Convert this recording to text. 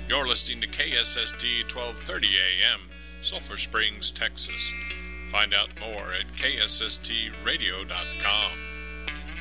You're listening to KSST 1230 AM, Sulphur Springs, Texas. Find out more at ksstradio.com.